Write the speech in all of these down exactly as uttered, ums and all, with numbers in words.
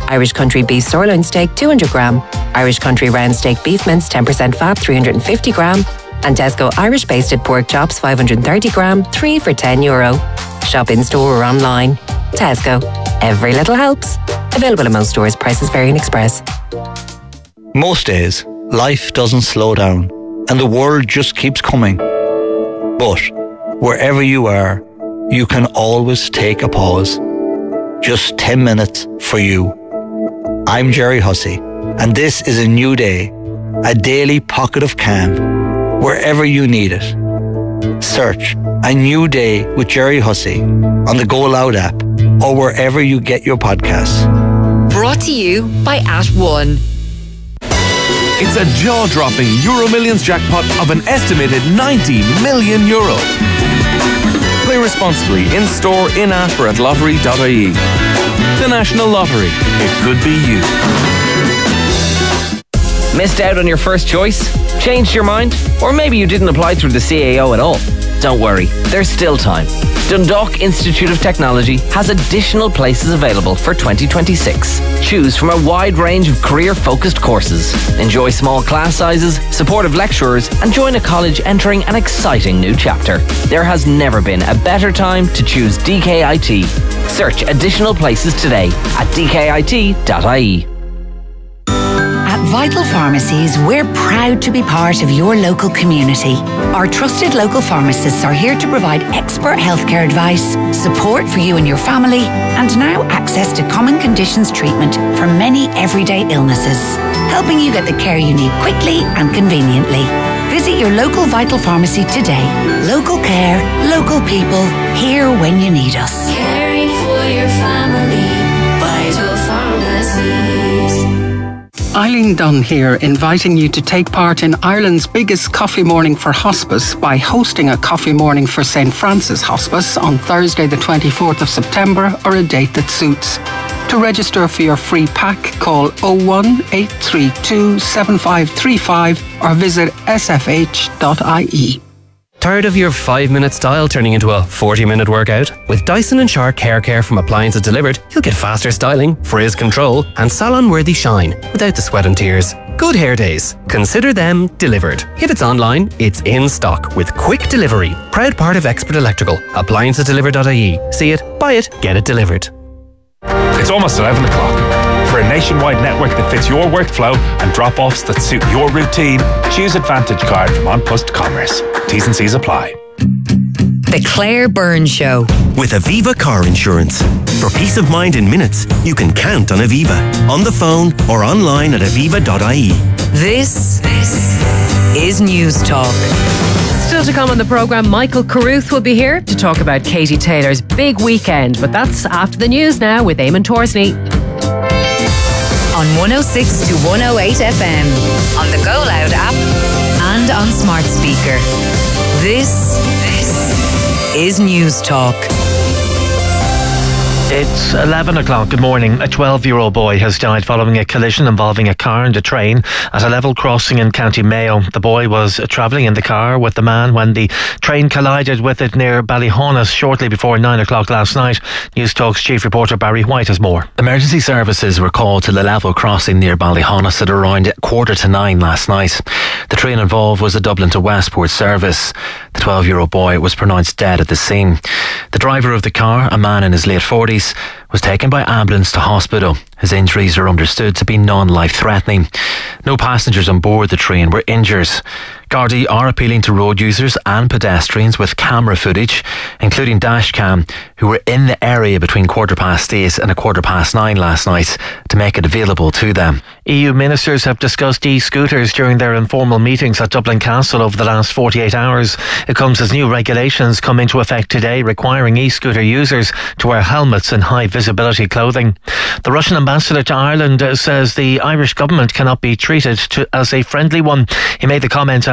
Irish Country beef sirloin steak two hundred gram, Irish Country round steak beef mince ten percent fat three hundred fifty gram, and Tesco Irish basted pork chops five hundred thirty gram, three for ten euro. Shop in store or online. Tesco. Every little helps. Available in most stores. Prices vary in Express. Most days, life doesn't slow down and the world just keeps coming. But wherever you are, you can always take a pause. Just ten minutes for you. I'm Jerry Hussey, and this is a new day, a daily pocket of calm, wherever you need it. Search A New Day with Jerry Hussey on the Go Loud app or wherever you get your podcasts. Brought to you by At One. It's a jaw-dropping Euro Millions jackpot of an estimated ninety million euro. Play responsibly in-store, in-app or at lottery dot I E. The National Lottery. It could be you. Missed out on your first choice? Changed your mind? Or maybe you didn't apply through the C A O at all? Don't worry, there's still time. Dundalk Institute of Technology has additional places available for twenty twenty-six. Choose from a wide range of career-focused courses. Enjoy small class sizes, supportive lecturers, and join a college entering an exciting new chapter. There has never been a better time to choose D K I T. Search additional places today at d k i t dot I E. At Vital Pharmacies, we're proud to be part of your local community. Our trusted local pharmacists are here to provide expert healthcare advice, support for you and your family, and now access to common conditions treatment for many everyday illnesses, helping you get the care you need quickly and conveniently. Visit your local Vital Pharmacy today. Local care, local people, here when you need us. Caring for your family, Vital Pharmacies. Eileen Dunn here, inviting you to take part in Ireland's biggest coffee morning for hospice by hosting a coffee morning for Saint Francis Hospice on Thursday the twenty-fourth of September, or a date that suits. To register for your free pack, call oh one, eight three two, seven five three five or visit s f h dot I E. Tired of your five-minute style turning into a forty-minute workout? With Dyson and Shark Hair Care from Appliances Delivered, you'll get faster styling, frizz control and salon-worthy shine without the sweat and tears. Good hair days. Consider them delivered. If it's online, it's in stock with quick delivery. Proud part of Expert Electrical. Appliances Delivered dot I E. See it, buy it, get it delivered. It's almost eleven o'clock. For a nationwide network that fits your workflow and drop-offs that suit your routine, choose Advantage Card from An Post Commerce. T's and C's apply. The Claire Byrne Show. With Aviva Car Insurance. For peace of mind in minutes, you can count on Aviva. On the phone or online at aviva dot I E. This, this is News Talk. Still to come on the programme, Michael Carruth will be here to talk about Katie Taylor's big weekend. But that's after the news now with Eamon Torsney. On one oh six to one oh eight F M, on the Go Loud app, and on smart speaker. This, this is News Talk. It's eleven o'clock. Good morning. A twelve-year-old boy has died following a collision involving a car and a train at a level crossing in County Mayo. The boy was travelling in the car with the man when the train collided with it near Ballyhonus shortly before nine o'clock last night. News Talk's chief reporter Barry White has more. Emergency services were called to the level crossing near Ballyhonus at around quarter to nine last night. The train involved was a Dublin to Westport service. The twelve-year-old boy was pronounced dead at the scene. The driver of the car, a man in his late forties, was taken by ambulance to hospital. His injuries are understood to be non-life-threatening. No passengers on board the train were injured. Gardaí are appealing to road users and pedestrians with camera footage, including dashcam, who were in the area between quarter past eight and a quarter past nine last night, to make it available to them. E U ministers have discussed e-scooters during their informal meetings at Dublin Castle over the last forty-eight hours. It comes as new regulations come into effect today requiring e-scooter users to wear helmets and high visibility clothing. The Russian ambassador to Ireland says the Irish government cannot be treated to, as a friendly one. He made the comment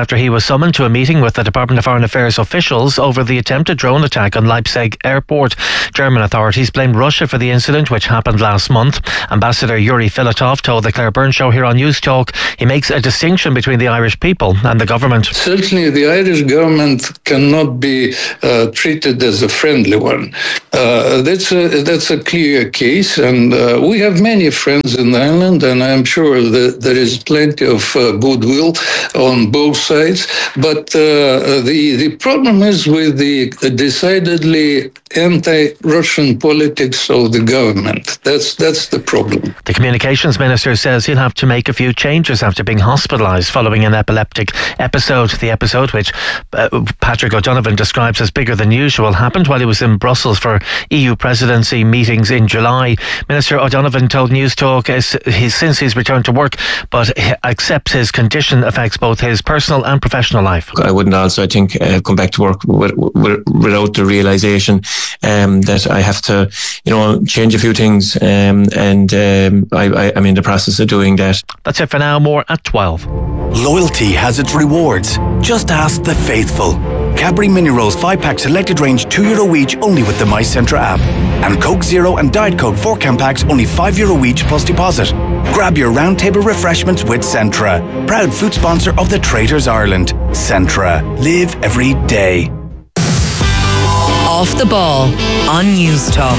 after he was summoned to a meeting with the Department of Foreign Affairs officials over the attempted drone attack on Leipzig airport. German authorities blamed Russia for the incident, which happened last month. Ambassador Yuri Filatov told the Claire Byrne Show here on News Talk he makes a distinction between the Irish people and the government. Certainly the Irish government cannot be uh, treated as a friendly one. Uh, that's, a, that's a clear case, and uh, we have many friends in Ireland, and I'm sure that there is plenty of uh, goodwill on both sides. But uh, the, the problem is with the decidedly anti-Russian politics of the government. That's, that's the problem. The Communications Minister says he'll have to make a few changes after being hospitalised following an epileptic episode. The episode, which uh, Patrick O'Donovan describes as bigger than usual, happened while he was in Brussels for E U presidency meetings in July. Minister O'Donovan told News Talk is, he's, since he's returned to work, but he accepts his condition affects both his personal and professional life. I wouldn't also, I think, uh, come back to work with, with, without the realisation um, that I have to, you know, change a few things, um, and um, I, I, I'm in the process of doing that. That's it for now. More at twelve. Loyalty has its rewards. Just ask the faithful. Cadbury Mini Rolls five pack selected range two euro each only with the My Centra app. And Coke Zero and Diet Coke four can packs only five euro each plus deposit. Grab your round table refreshments with Centra. Proud food sponsor of the Traitors Ireland. Centra. Live every day. Off the Ball on News Talk.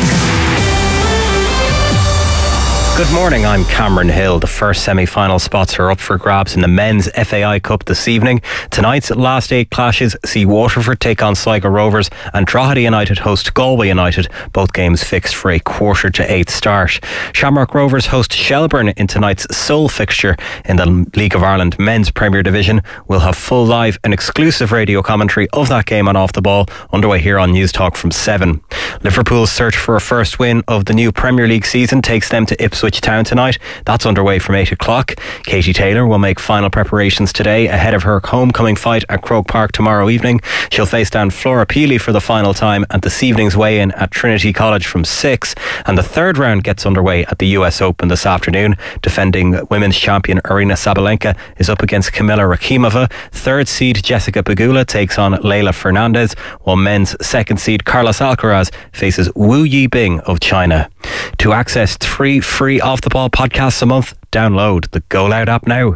Good morning, I'm Cameron Hill. The first semi-final spots are up for grabs in the Men's F A I Cup this evening. Tonight's last eight clashes see Waterford take on Sligo Rovers and Drogheda United host Galway United, both games fixed for a quarter to eight start. Shamrock Rovers host Shelbourne in tonight's sole fixture in the League of Ireland Men's Premier Division. We'll have full live and exclusive radio commentary of that game on Off the Ball underway here on News Talk from seven. Liverpool's search for a first win of the new Premier League season takes them to Ipswich Town tonight. That's underway from eight o'clock. Katie Taylor will make final preparations today ahead of her homecoming fight at Croke Park tomorrow evening. She'll face down Flora Peely for the final time at this evening's weigh-in at Trinity College from six, and the third round gets underway at the U S Open this afternoon. Defending women's champion Arina Sabalenka is up against Kamila Rakimova. Third seed Jessica Pegula takes on Leylah Fernandez, while men's second seed Carlos Alcaraz faces Wu Yibing of China. To access three free Off the Ball podcasts a month, download the Go Loud app now.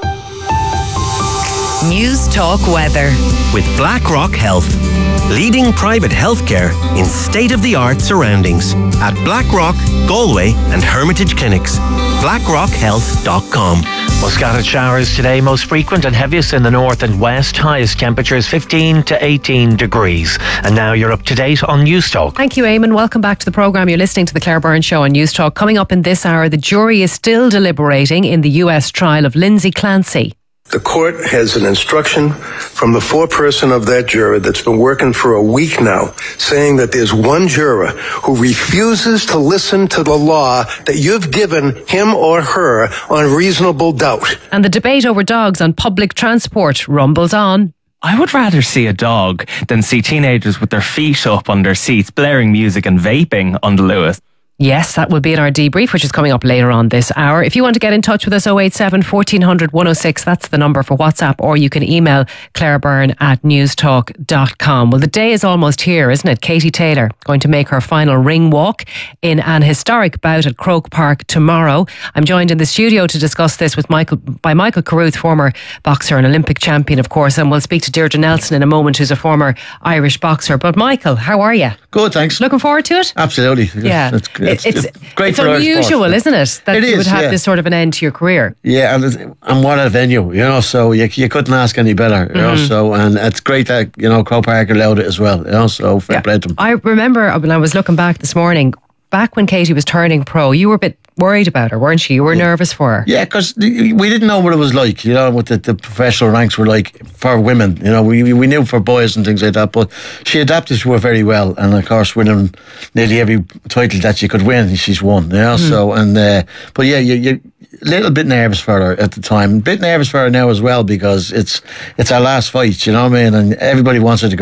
News Talk Weather with BlackRock Health, leading private healthcare in state-of-the-art surroundings at Blackrock, Galway and Hermitage Clinics. blackrock health dot com. Well, scattered showers today, most frequent and heaviest in the north and west. Highest temperatures fifteen to eighteen degrees. And now you're up to date on News Talk. Thank you, Eamon. Welcome back to the programme. You're listening to the Claire Byrne Show on News Talk. Coming up in this hour, the jury is still deliberating in the U S trial of Lindsay Clancy. The court has an instruction from the foreperson of that juror that's been working for a week now, saying that there's one juror who refuses to listen to the law that you've given him or her on reasonable doubt. And the debate over dogs on public transport rumbles on. I would rather see a dog than see teenagers with their feet up on their seats, blaring music and vaping on the Lewis. Yes, that will be in our debrief, which is coming up later on this hour. If you want to get in touch with us, oh eight seven, fourteen hundred, one oh six, that's the number for WhatsApp, or you can email clairebyrne at newstalk dot com. Well, the day is almost here, isn't it? Katie Taylor going to make her final ring walk in an historic bout at Croke Park tomorrow. I'm joined in the studio to discuss this with Michael by Michael Carruth, former boxer and Olympic champion, of course, and we'll speak to Deirdre Nelson in a moment, who's a former Irish boxer. But Michael, how are you? Good, thanks. Looking forward to it? Absolutely. Yeah. It's, it's, it's, it's great it's for unusual, isn't it? That it you is, would have yeah. this sort of an end to your career. Yeah, and, and what a venue, you know, so you, you couldn't ask any better, you mm-hmm. know, so, and it's great that, you know, Croke Park allowed it as well, you know, so fair yeah. play to them. I remember when I was looking back this morning, back when Katie was turning pro, you were a bit worried about her, weren't you? You were yeah. nervous for her. Yeah, because we didn't know what it was like, you know, what the, the professional ranks were like for women. You know, we we knew for boys and things like that, but she adapted to it very well. And of course, winning nearly every title that she could win, she's won. You know, mm. so and uh, but yeah, you you a little bit nervous for her at the time, a bit nervous for her now as well, because it's it's our last fight. You know what I mean? And everybody wants her to go out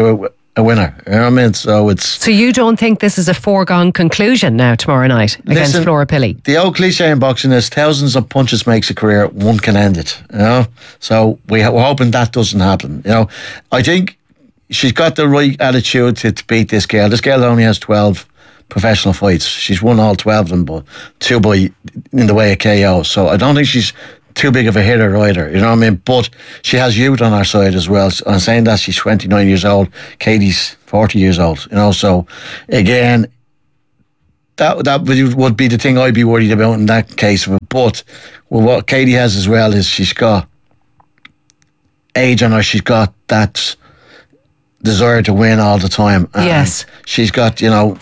a winner. You know what I mean? So it's... So you don't think this is a foregone conclusion now tomorrow night against Listen, Flora Pilley? The old cliche in boxing is thousands of punches makes a career, one can end it. You know? So we ha- we're hoping that doesn't happen. You know, I think she's got the right attitude to, to beat this girl. This girl only has twelve professional fights. She's won all twelve of them, but two by in the way of K O. So I don't think she's too big of a hitter either, you know what I mean? But she has youth on her side as well. I'm saying that she's twenty-nine years old. Katie's forty years old, you know. So again, that that would be the thing I'd be worried about in that case. But well, what Katie has as well is she's got age on her. She's got that desire to win all the time. And yes, she's got, you know,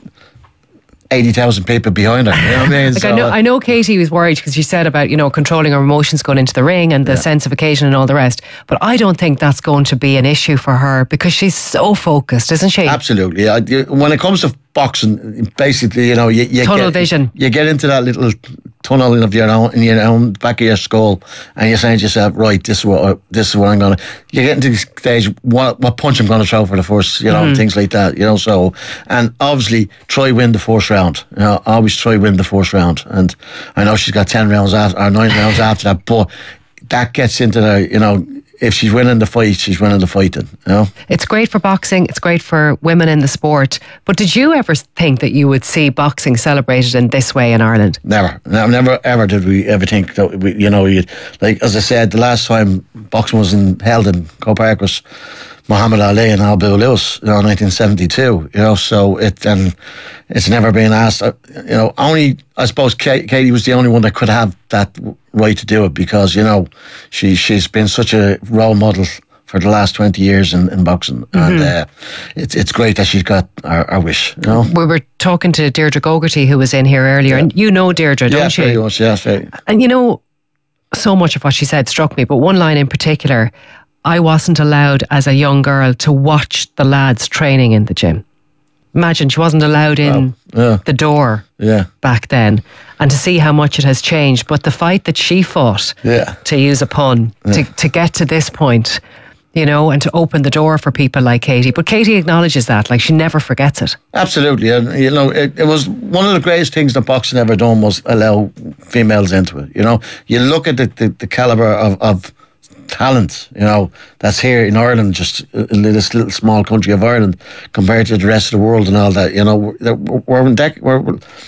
eighty thousand people behind her. You know what I mean? Like so, I know, I know Katie was worried because she said about, you know, controlling her emotions going into the ring and the Yeah. sense of occasion and all the rest. But I don't think that's going to be an issue for her because she's so focused, isn't she? Absolutely. I, you- when it comes to boxing, basically, you know, you, you Tunnel get, vision. You get into that little tunnel of your own in your own back of your skull, and you're saying to yourself, "Right, this is what I, this is what I'm gonna." You get into the stage, what what punch I'm gonna throw for the first, you know, Mhm. things like that, you know. So, and obviously, try win the first round. You know, always try win the first round. And I know she's got ten rounds after, or nine rounds after that, but that gets into the, you know, if she's winning the fight, she's winning the fight. Then, you know. It's great for boxing. It's great for women in the sport. But did you ever think that you would see boxing celebrated in this way in Ireland? Never, no, never, ever did we ever think that we, you know, you like as I said, the last time boxing was in, held in Croke Park was Muhammad Ali and Al Bill Lewis, you know, nineteen seventy-two. You know, so it and it's never been asked. uh, You know, only I suppose Ka- Katie was the only one that could have that right to do it because you know she she's been such a role model for the last twenty years in, in boxing, and Mhm. uh, it's it's great that she's got our, our wish. You know, We were talking to Deirdre Gogarty, who was in here earlier, and you know Deirdre, don't yes, you? very much, yes, very. And you know, so much of what she said struck me, but one line in particular, I wasn't allowed as a young girl to watch the lads training in the gym. Imagine she wasn't allowed in Yeah. the door Yeah. back then, and to see how much it has changed. But the fight that she fought, Yeah. to use a pun, to, to get to this point, you know, and to open the door for people like Katie. But Katie acknowledges that, like she never forgets it. Absolutely, and you know, it, it was one of the greatest things that boxing ever done was allow females into it. You know, you look at the, the, the caliber of, of talent, you know, that's here in Ireland, just in this little small country of Ireland, compared to the rest of the world and all that. You know, we're we're, in dec- we're,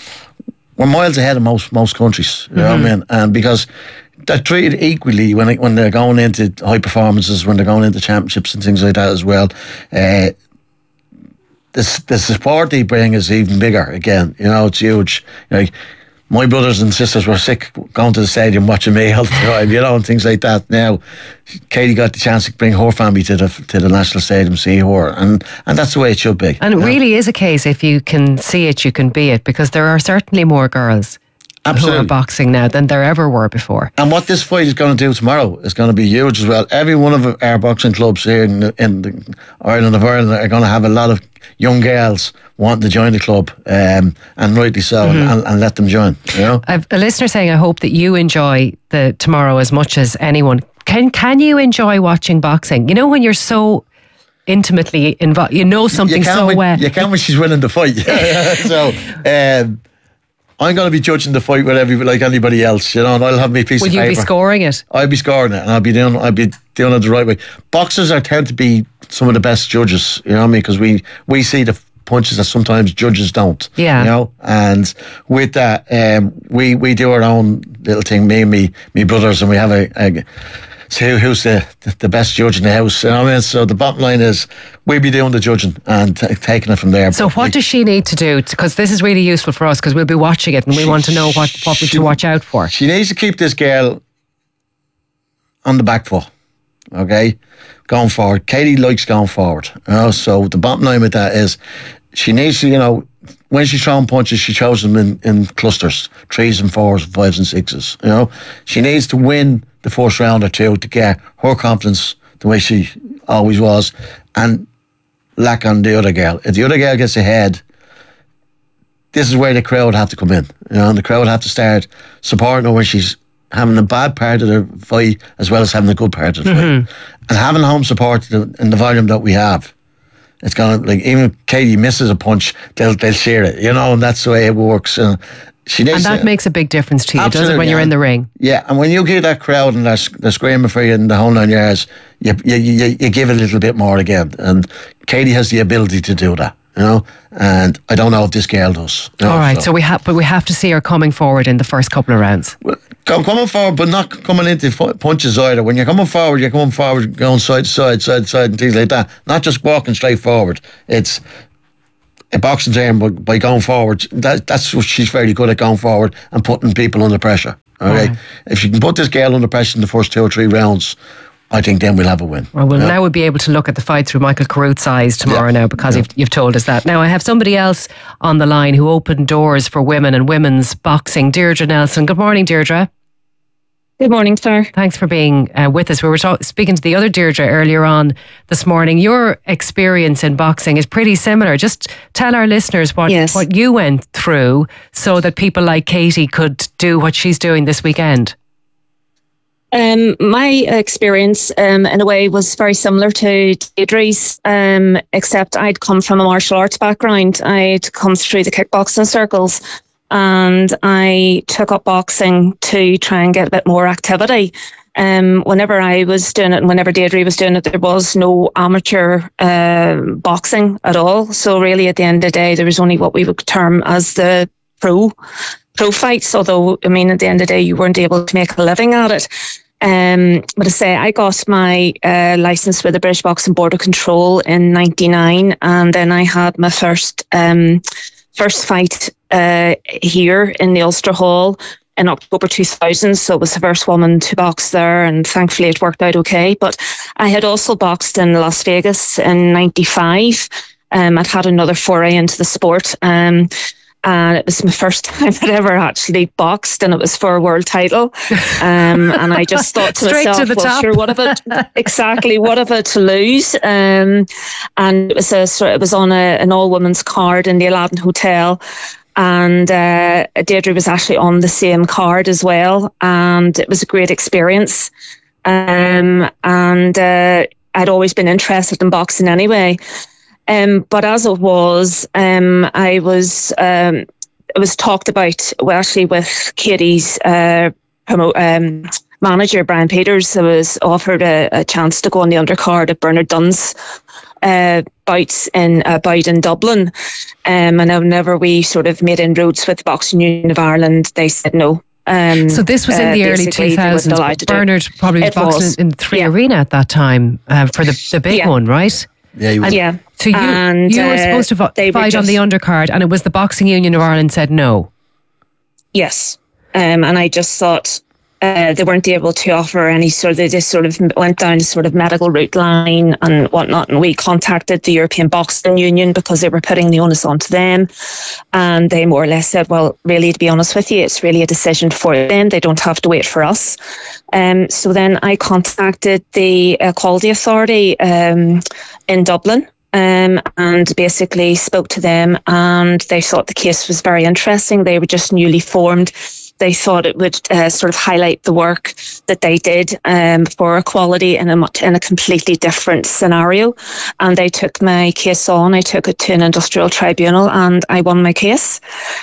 we're miles ahead of most most countries. You know what I mean? And because they're treated equally when it, when they're going into high performances, when they're going into championships and things like that as well. Uh, the the support they bring is even bigger. Again, you know, it's huge. Like my brothers and sisters were sick going to the stadium watching me all the time, you know, and things like that. Now, Katie got the chance to bring her family to the to the National Stadium, see her, and and that's the way it should be. And it you know? really is a case, if you can see it, you can be it, because there are certainly more girls who are Absolutely. boxing now than there ever were before. And what this fight is going to do tomorrow is going to be huge as well. Every one of our boxing clubs here in, the, in the Ireland of Ireland are going to have a lot of young girls wanting to join the club, um, and rightly so, Mhm. and, and let them join. You know, I've a listener saying, I hope that you enjoy the tomorrow as much as anyone. Can can you enjoy watching boxing? You know, when you're so intimately involved, you know something you can so when, well. You can when she's winning the fight. So um, I'm going to be judging the fight with every like anybody else, you know, and I'll have my piece Will of you paper. be scoring it? I'll be scoring it, and I'll be doing. I'll be doing it the right way. Boxers are tend to be some of the best judges, you know what I mean? Because we we see the punches that sometimes judges don't. Yeah. You know, and with that, um, we we do our own little thing. Me and me me brothers, and we have a. a see who's the, the best judge in the house. You know what I mean? So the bottom line is we'll be doing the judging and t- taking it from there. So But what like, does she need to do? Because this is really useful for us, because we'll be watching it and we want to know what, what we should watch out for. She needs to keep this girl on the back foot, okay? Going forward. Katie likes going forward. You know? So the bottom line with that is she needs to, you know, when she's throwing punches, she throws them in, in clusters, threes and fours, fives and sixes. You know, she needs to win the first round or two to get her confidence the way she always was, and lack on the other girl. If the other girl gets ahead, this is where the crowd have to come in. You know, and the crowd have to start supporting her when she's having a bad part of the fight as well as having a good part of the Mhm. fight. And having home support in the volume that we have it's gonna, like, even if Katie misses a punch, they'll they'll share it, you know, and that's the way it works. Uh, she needs and that to, makes a big difference to you, doesn't it, when you're in the ring? Yeah, and when you get that crowd and they're, they're screaming for you in the whole nine yards, you, you you you give a little bit more again. And Katie has the ability to do that, you know. And I don't know if this girl does. You know, All right, so, so we have, but we have to see her coming forward in the first couple of rounds. Well, coming forward, but not coming into punches either. When you're coming forward, you're coming forward, going side to side, side to side, and things like that. Not just walking straight forward. It's a boxing term, but by going forward, that, that's what she's very good at, going forward and putting people under pressure. Okay, right. If she can put this girl under pressure in the first two or three rounds, I think then we'll have a win. Well, we'll yeah. now we'll be able to look at the fight through Michael Carruth's eyes tomorrow yeah. now, because yeah. you've, you've told us that. Now, I have somebody else on the line who opened doors for women and women's boxing, Deirdre Nelson. Good morning, Deirdre. Good morning, sir. Thanks for being uh, with us. We were talk- speaking to the other Deirdre earlier on this morning. Your experience in boxing is pretty similar. Just tell our listeners what, yes. what you went through so that people like Katie could do what she's doing this weekend. Um, my experience, um, in a way, was very similar to Deirdre's, um, except I'd come from a martial arts background. I'd come through the kickboxing circles, and I took up boxing to try and get a bit more activity. Um, whenever I was doing it and whenever Deirdre was doing it, there was no amateur uh, boxing at all. So really, at the end of the day, there was only what we would term as the pro pro fights. Although, I mean, at the end of the day, you weren't able to make a living at it. Um, but I say I got my uh, license with the British Boxing Board of Control in ninety-nine, and then I had my first um, first fight uh, here in the Ulster Hall in October two thousand. So I was the first woman to box there, and thankfully it worked out okay. But I had also boxed in Las Vegas in ninety-five. Um, I'd had another foray into the sport. Um, And it was my first time I'd ever actually boxed, and it was for a world title. Um, and I just thought to Straight myself, to the well, top. sure, what of it? Exactly, what of it to lose? Um, and it was a sort. It was on a, an all-women's card in the Aladdin Hotel, and uh, Deirdre was actually on the same card as well, and it was a great experience. Um, and uh, I'd always been interested in boxing anyway. Um, but as it was, um, I was um, it was talked about, well, actually with Katie's uh, promo, um, manager, Brian Peters. I was offered a, a chance to go on the undercard at Bernard Dunn's uh, bouts in uh, bout in Dublin. Um, and whenever we sort of made inroads with the Boxing Union of Ireland, they said no. Um, so this was in uh, the early two thousands. Bernard probably was boxing was. in the Three yeah. Arena at that time uh, for the, the big yeah. one, right? Yeah, he was. Yeah. So you, and, you were uh, supposed to fight just, on the undercard, and it was the Boxing Union of Ireland said no. Yes. Um, and I just thought uh, they weren't able to offer any sort of, they just sort of went down the sort of medical route line and whatnot. And we contacted the European Boxing Union because they were putting the onus onto them. And they more or less said, well, really, to be honest with you, it's really a decision for them. They don't have to wait for us. Um, so then I contacted the uh, Quality Authority um, in Dublin. Um, and basically spoke to them, and they thought the case was very interesting. They were just newly formed. They thought it would uh, sort of highlight the work that they did um, for equality in a much, in a completely different scenario. And they took my case on. I took it to an industrial tribunal, and I won my case.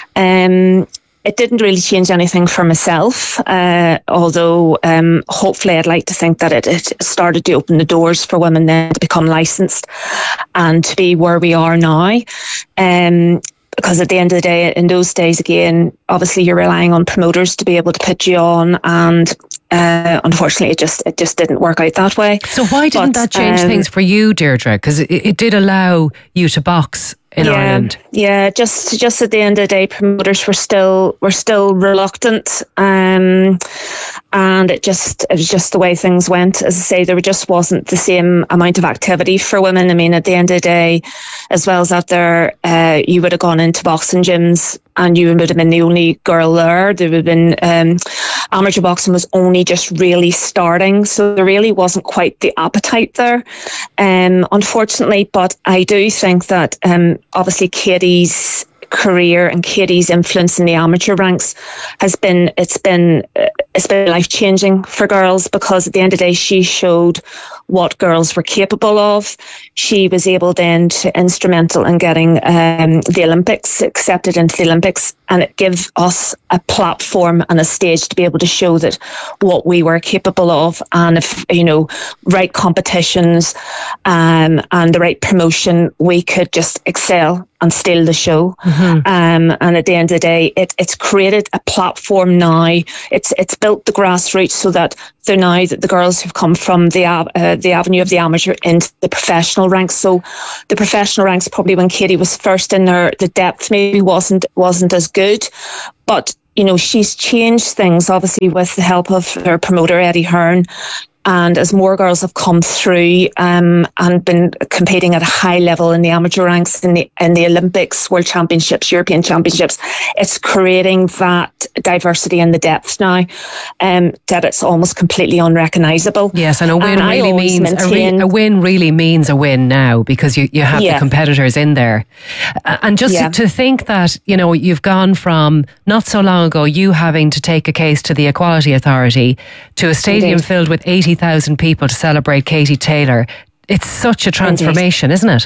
Um, It didn't really change anything for myself, uh, although um, hopefully I'd like to think that it, it started to open the doors for women then to become licensed and to be where we are now. Um, because at the end of the day, in those days, again, obviously you're relying on promoters to be able to put you on, and uh, unfortunately it just it just didn't work out that way. So why didn't but, that change um, things for you, Deirdre? Because it, it did allow you to box in yeah, Ireland. Yeah, just just at the end of the day, promoters were still were still reluctant, um, and it just it was just the way things went. As I say, there just wasn't the same amount of activity for women. I mean, at the end of the day, as well as that, there uh, you would have gone into boxing gyms and you would have been the only girl there. There would have been um, amateur boxing was only just really starting, so there really wasn't quite the appetite there, um, unfortunately. But I do think that um, obviously Katie's career and Katie's influence in the amateur ranks has been it's been it's been life changing for girls, because at the end of the day, she showed what girls were capable of. She was able then to instrumental in getting um, the Olympics accepted into the Olympics, and it gave us a platform and a stage to be able to show that what we were capable of, and if, you know, right competitions um, and the right promotion, we could just excel and steal the show. Mm-hmm. Um, and at the end of the day, it, it's created a platform now. It's it's built the grassroots so that they're now that the girls who've come from the uh, the avenue of the amateur into the professional ranks. So the professional ranks, probably when Katie was first in there, the depth maybe wasn't wasn't as good, but you know, she's changed things obviously with the help of her promoter Eddie Hearn. And as more girls have come through um, and been competing at a high level in the amateur ranks, in the in the Olympics, World Championships, European Championships, it's creating that diversity and the depth now, um, that it's almost completely unrecognisable. Yes, and a win and really means maintain, a, re, a win really means a win now, because you, you have yeah. the competitors in there. And just yeah. to, to think that, you know, you've gone from not so long ago you having to take a case to the Equality Authority to a stadium Indeed. filled with eighty thousand people to celebrate Katie Taylor. It's such a transformation, Indeed. Isn't it?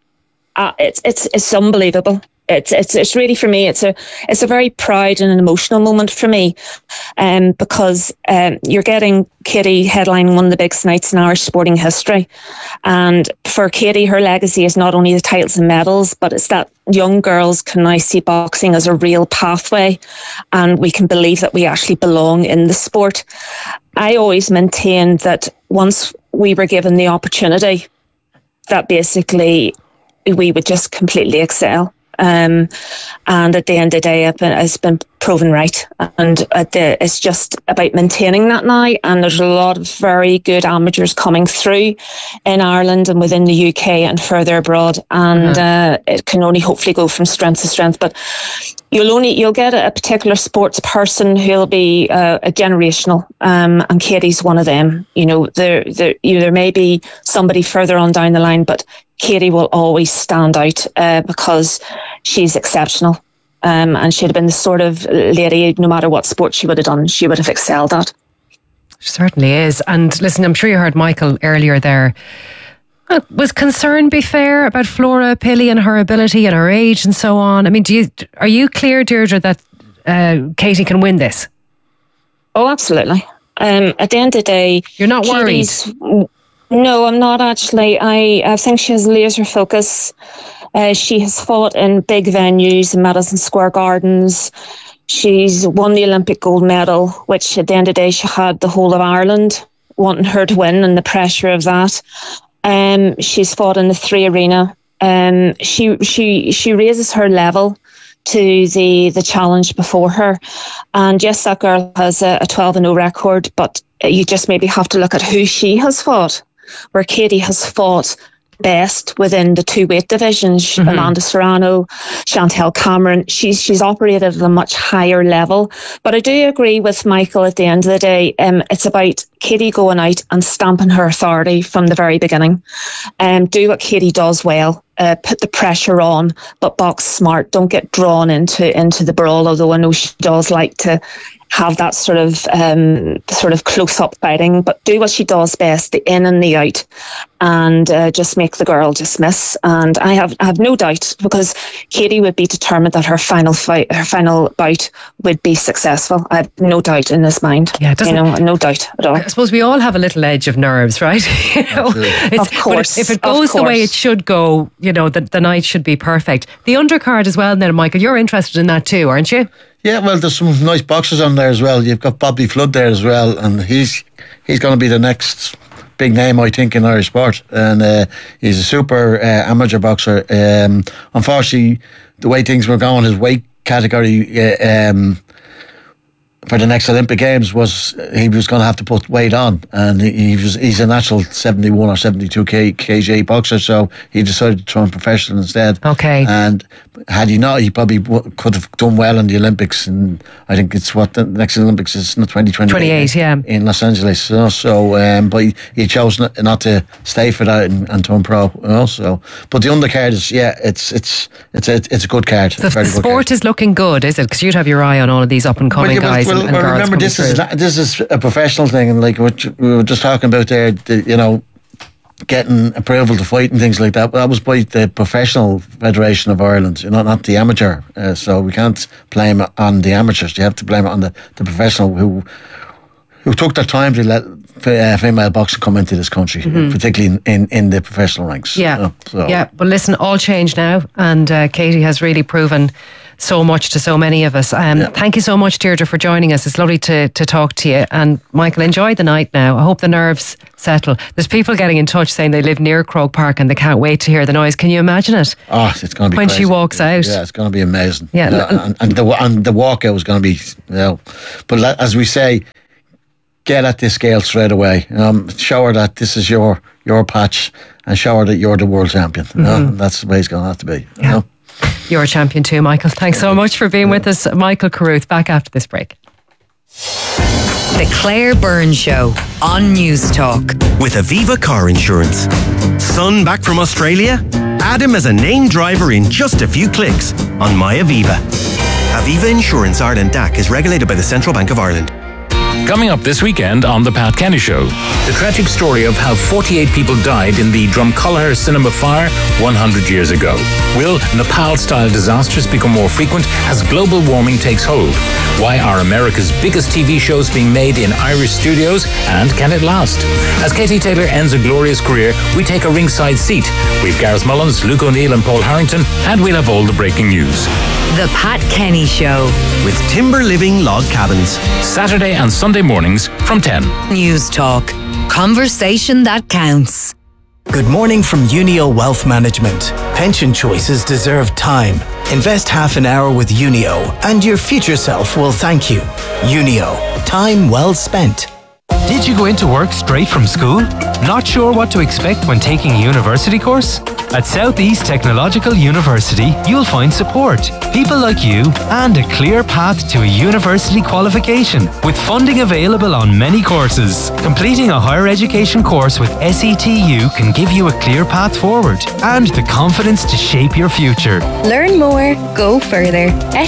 Uh, it's it's it's unbelievable. It's it's it's really, for me, it's a it's a very proud and an emotional moment for me, um, because um, you're getting Katie headlining one of the biggest nights in Irish sporting history, and for Katie, her legacy is not only the titles and medals, but it's that young girls can now see boxing as a real pathway, and we can believe that we actually belong in the sport. I always maintained that once we were given the opportunity, that basically we would just completely excel. Um, and at the end of the day, it's been, it's been proven right. And at the, it's just about maintaining that now. And there's a lot of very good amateurs coming through in Ireland and within the U K and further abroad. And mm-hmm. uh, it can only hopefully go from strength to strength. But you'll only you'll get a, a particular sports person who'll be uh, a generational. Um, and Katie's one of them. You know, there there you know, there may be somebody further on down the line, but Katie will always stand out uh, because she's exceptional. Um, and she'd have been the sort of lady, no matter what sport she would have done, she would have excelled at. She certainly is. And listen, I'm sure you heard Michael earlier there. Uh, was concern be fair about Flora Pilley and her ability and her age and so on? I mean, do you are you clear, Deirdre, that uh, Katie can win this? Oh, absolutely. Um, at the end of the day, you're not worried. No, I'm not actually. I, I think she has laser focus. Uh, she has fought in big venues in Madison Square Gardens. She's won the Olympic gold medal, which at the end of the day, she had the whole of Ireland wanting her to win, and the pressure of that. Um, she's fought in the three arena. Um, she she she raises her level to the the challenge before her. And yes, that girl has a, a twelve and oh record, but you just maybe have to look at who she has fought, where Katie has fought best within the two weight divisions. Mm-hmm. Amanda Serrano, Chantel Cameron, she's she's operated at a much higher level. But I do agree with Michael at the end of the day. Um, it's about Katie going out and stamping her authority from the very beginning. Um, do what Katie does well. Uh, put the pressure on, but box smart. Don't get drawn into into the brawl, although I know she does like to have that sort of um, sort of close-up fighting, but do what she does best, the in and the out, and uh, just make the girl just miss. And I have I have no doubt, because Katie would be determined that her final fight, her final bout would be successful. I have no doubt in this mind. Yeah, you know, no doubt at all. I suppose we all have a little edge of nerves, right? you know, it's, of course. If it goes the way it should go, you know, the, the night should be perfect. The undercard as well, then, Michael, you're interested in that too, aren't you? Yeah, well, there's some nice boxers on there as well. You've got Bobby Flood there as well, and he's he's going to be the next big name, I think, in Irish sport. And uh, he's a super uh, amateur boxer. Um, unfortunately, the way things were going, his weight category uh, um, for the next Olympic Games was he was going to have to put weight on, and he was he's a natural seventy-one or seventy-two kg boxer, so he decided to turn professional instead. Okay. And had he not, he probably w- could have done well in the Olympics, and I think it's what the next Olympics is in twenty twenty-eight twenty-eight, yeah, in Los Angeles. So, so um, but he, he chose not, not to stay for that and, and turn pro. You know, so, but the undercard is yeah, it's it's it's a it's a good card. The very sport good card. is looking good, is it? Because you'd have your eye on all of these up and coming well, yeah, guys. and, well, and well girls remember, coming this is through. not- this is a professional thing, and like what you- we were just talking about there, the, you know, getting approval to fight and things like that. That was by the Professional Federation of Ireland, you know, not the amateur. Uh, so we can't blame it on the amateurs. You have to blame it on the, the professional who who took their time to let uh, female boxing come into this country, Mhm. particularly in, in, in the professional ranks. Yeah, you know, so. yeah. But listen, all changed now, and uh, Katie has really proven so much to so many of us. Um, Thank you so much, Deirdre, for joining us. It's lovely to to talk to you. And Michael, enjoy the night now. I hope the nerves settle. There's people getting in touch saying they live near Croke Park and they can't wait to hear the noise. Can you imagine it? Oh, it's going to be when crazy. she walks out. Yeah, it's going to be amazing. Yeah, You know, and- and, and the and the walkout is going to be, you know, but le- as we say, get at this scale straight away. Um, show her that this is your your patch, and show her that you're the world champion. You know, Mhm. and that's the way it's going to have to be. You know? You're a champion too, Michael. Thanks so much for being with us. Michael Carruth, back after this break. The Claire Byrne Show on News Talk. With Aviva Car Insurance. Son back from Australia? Add him as a named driver in just a few clicks on My Aviva. Aviva Insurance Ireland D A C is regulated by the Central Bank of Ireland. Coming up this weekend on The Pat Kenny Show, the tragic story of how forty-eight people died in the Drumcollar cinema fire one hundred years ago. Will Nepal-style disasters become more frequent as global warming takes hold? Why are America's biggest T V shows being made in Irish studios, and can it last? As Katie Taylor ends a glorious career, we take a ringside seat. We've Gareth Mullins, Luke O'Neill and Paul Harrington, and we'll have all the breaking news. The Pat Kenny Show. With Timber Living Log Cabins. Saturday and Sunday mornings from ten. News Talk. Conversation that counts. Good morning from Unio Wealth Management. Pension choices deserve time. Invest half an hour with Unio and your future self will thank you. Unio. Time well spent. Did you go into work straight from school? Not sure what to expect when taking a university course? At Southeast Technological University, you'll find support, people like you, and a clear path to a university qualification, with funding available on many courses. Completing a higher education course with S E T U can give you a clear path forward and the confidence to shape your future. Learn more, go further.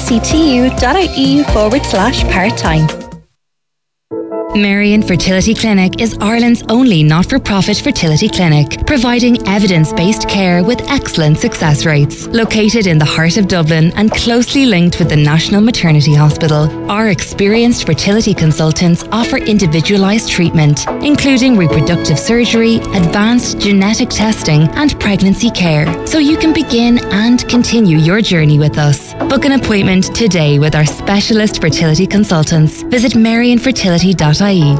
setu.ie forward slash part-time. Marion Fertility Clinic is Ireland's only not-for-profit fertility clinic, providing evidence-based care with excellent success rates. Located in the heart of Dublin and closely linked with the National Maternity Hospital, our experienced fertility consultants offer individualised treatment, including reproductive surgery, advanced genetic testing and pregnancy care, so you can begin and continue your journey with us. Book an appointment today with our specialist fertility consultants. Visit marion fertility dot I E.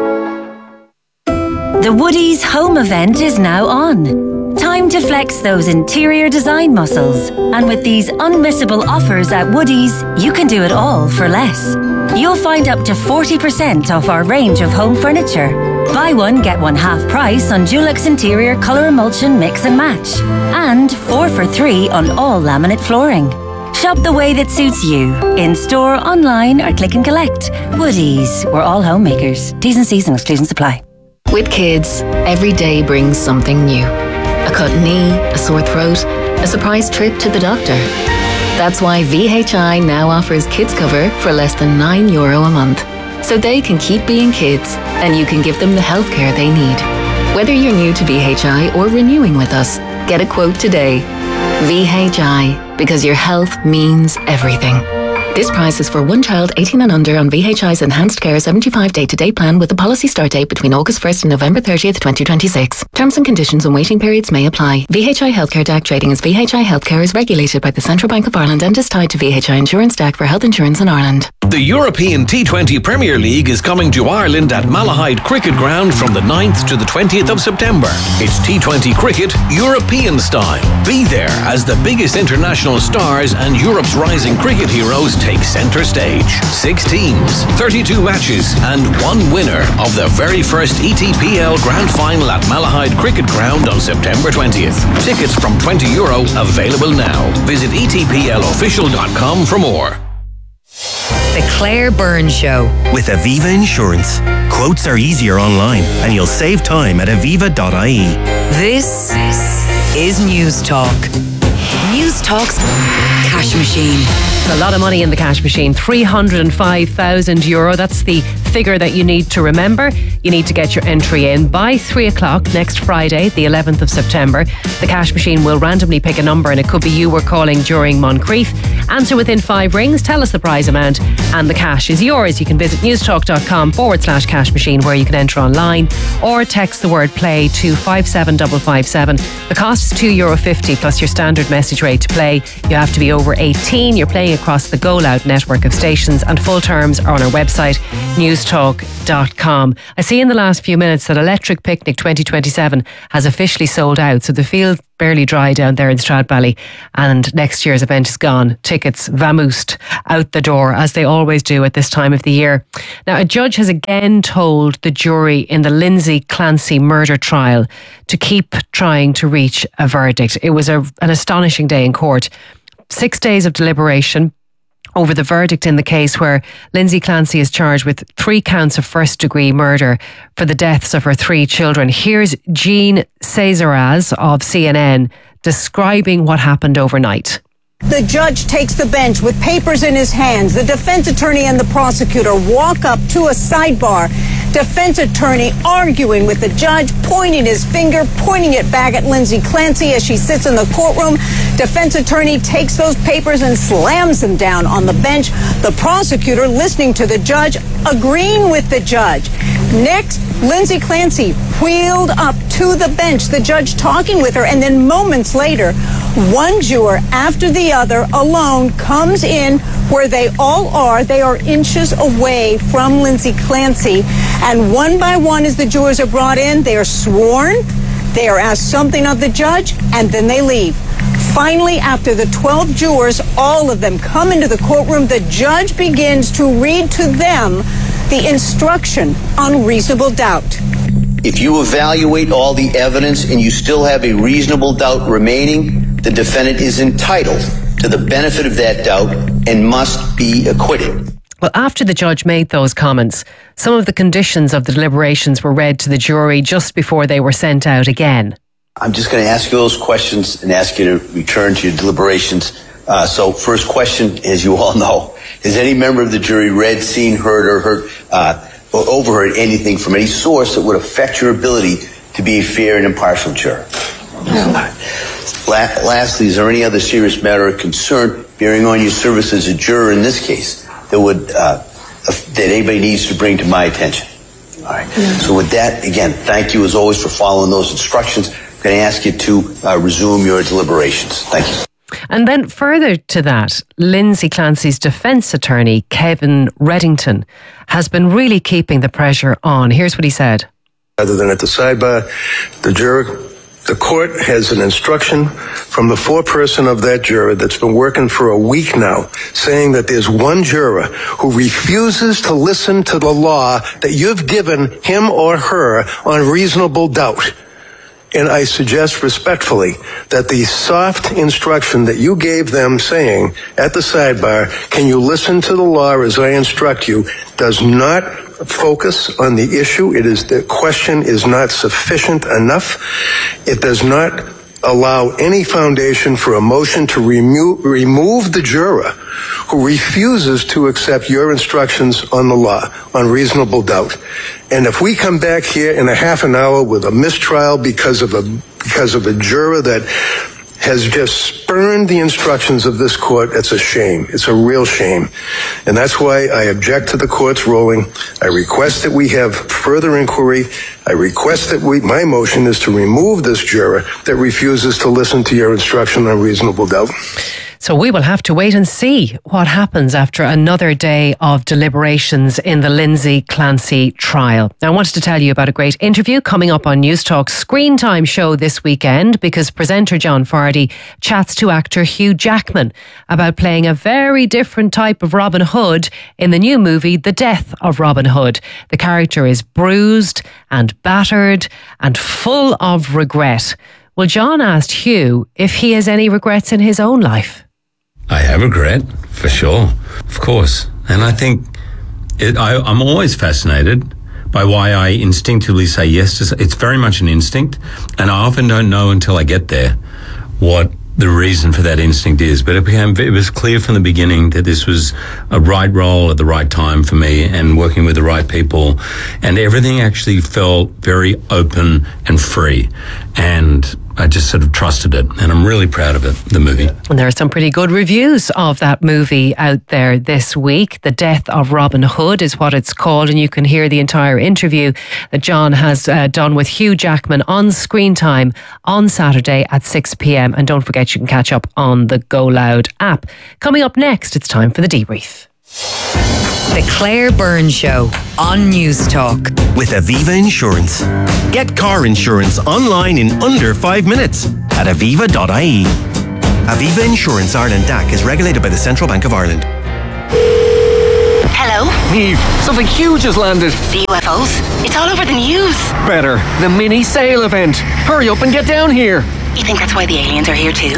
The Woodies home event is now on. Time to flex those interior design muscles. And with these unmissable offers at Woodies, you can do it all for less. You'll find up to forty percent off our range of home furniture. Buy one, get one half price on Dulux Interior Colour Emulsion Mix and Match. And four for three on all laminate flooring. Shop the way that suits you. In store, online, or click and collect. Woodies. We're all homemakers. T's and C's and exclusions apply. With kids, every day brings something new. A cut knee, a sore throat, a surprise trip to the doctor. That's why V H I now offers kids cover for less than nine euro a month. So they can keep being kids and you can give them the healthcare they need. Whether you're new to V H I or renewing with us, get a quote today. V H I, because your health means everything. This price is for one child eighteen and under on V H I's Enhanced Care seventy-five day-to-day plan with a policy start date between August first and November thirtieth, twenty twenty-six. Terms and conditions and waiting periods may apply. V H I Healthcare D A C trading as V H I Healthcare is regulated by the Central Bank of Ireland and is tied to V H I Insurance D A C for health insurance in Ireland. The European T twenty Premier League is coming to Ireland at Malahide Cricket Ground from the ninth to the twentieth of September. It's T twenty cricket European style. Be there as the biggest international stars and Europe's rising cricket heroes take centre stage. Six teams, thirty-two matches and one winner of the very first E T P L Grand Final at Malahide Cricket Ground on September twentieth. Tickets from twenty euro available now. Visit e t p l official dot com for more. The Claire Byrne Show. With Aviva Insurance. Quotes are easier online and you'll save time at aviva dot I E. This is News Talk. News Talk's cash machine. A lot of money in the cash machine, three hundred five thousand euro. That's the figure that you need to remember. You need to get your entry in by three o'clock next Friday, the eleventh of September. The cash machine will randomly pick a number, and it could be you were calling during Moncrief. Answer within five rings, tell us the prize amount, and the cash is yours. You can visit newstalk.com forward slash cash machine, where you can enter online, or text the word play to five seven five five seven. The cost is two euro fifty plus your standard message rate to play. You have to be over eighteen. You're playing across the Go Loud network of stations, and full terms are on our website, newstalk dot com. I see in the last few minutes that Electric Picnic twenty twenty-seven has officially sold out, so the field's barely dry down there in Stradbally, and next year's event is gone. Tickets vamoosed out the door, as they always do at this time of the year. Now, a judge has again told the jury in the Lindsay Clancy murder trial to keep trying to reach a verdict. It was a, an astonishing day in court. Six days of deliberation over the verdict in the case where Lindsay Clancy is charged with three counts of first degree murder for the deaths of her three children. Here's Jean Cesaraz of C N N describing what happened overnight. The judge takes the bench with papers in his hands. The defense attorney and the prosecutor walk up to a sidebar. Defense attorney arguing with the judge, pointing his finger, pointing it back at Lindsay Clancy as she sits in the courtroom. Defense attorney takes those papers and slams them down on the bench. The prosecutor listening to the judge, agreeing with the judge. Next, Lindsay Clancy wheeled up to the bench, the judge talking with her, and then moments later, one juror after the other alone comes in where they all are. They are inches away from Lindsay Clancy. And one by one, as the jurors are brought in, they are sworn, they are asked something of the judge, and then they leave. Finally, after the twelve jurors, all of them come into the courtroom, the judge begins to read to them the instruction on reasonable doubt. If you evaluate all the evidence and you still have a reasonable doubt remaining, the defendant is entitled to the benefit of that doubt and must be acquitted. Well, after the judge made those comments, some of the conditions of the deliberations were read to the jury just before they were sent out again. I'm just going to ask you those questions and ask you to return to your deliberations. Uh, so first question, as you all know, has any member of the jury read, seen, heard, or heard uh, or overheard anything from any source that would affect your ability to be a fair and impartial juror? No. La- lastly, is there any other serious matter of concern bearing on your service as a juror in this case that would uh, that anybody needs to bring to my attention? All right. No. So with that, again, thank you as always for following those instructions. I'm going to ask you to uh, resume your deliberations. Thank you. And then further to that, Lindsay Clancy's defence attorney, Kevin Reddington, has been really keeping the pressure on. Here's what he said. Rather than at the sidebar, the juror, the court has an instruction from the foreperson of that juror that's been working for a week now, saying that there's one juror who refuses to listen to the law that you've given him or her on reasonable doubt. And I suggest respectfully that the soft instruction that you gave them saying at the sidebar, can you listen to the law as I instruct you, does not focus on the issue. It is, the question is not sufficient enough. It does not allow any foundation for a motion to remo- remove the juror who refuses to accept your instructions on the law, on reasonable doubt. And if we come back here in a half an hour with a mistrial because of a because of a juror that has just spurned the instructions of this court, it's a shame. It's a real shame. And that's why I object to the court's ruling. I request that we have further inquiry. I request that we, my motion is to remove this juror that refuses to listen to your instruction on reasonable doubt. So we will have to wait and see what happens after another day of deliberations in the Lindsay Clancy trial. Now, I wanted to tell you about a great interview coming up on News Talk's Screen Time show this weekend, because presenter John Fardy chats to actor Hugh Jackman about playing a very different type of Robin Hood in the new movie The Death of Robin Hood. The character is bruised and battered and full of regret. Well, John asked Hugh if he has any regrets in his own life. I have regret, for sure, of course. And I think it, I, I'm always fascinated by why I instinctively say yes to. It's very much an instinct, and I often don't know until I get there what the reason for that instinct is, but it became, it was clear from the beginning that this was a right role at the right time for me and working with the right people, and everything actually felt very open and free, and I just sort of trusted it, and I'm really proud of it, the movie. And there are some pretty good reviews of that movie out there this week. The Death of Robin Hood is what it's called, and you can hear the entire interview that John has uh, done with Hugh Jackman on Screen Time on Saturday at six p.m. And don't forget, you can catch up on the Go Loud app. Coming up next, it's time for the debrief. The Claire Byrne Show on News Talk. With Aviva Insurance. Get car insurance online in under five minutes at aviva dot I E. Aviva Insurance Ireland D A C is regulated by the Central Bank of Ireland. Hello? Eve, something huge has landed. The U F Os? It's all over the news. Better. The mini sail event. Hurry up and get down here. You think that's why the aliens are here too?